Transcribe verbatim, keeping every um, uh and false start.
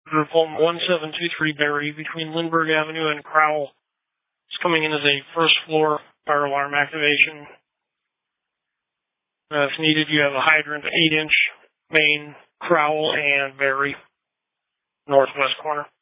Group home one seven two three Berry between Lindbergh Avenue and Crowell. It's coming in as a first floor fire alarm activation. Uh, if needed, you have a hydrant, eight inch main, Crowell and Berry, northwest corner.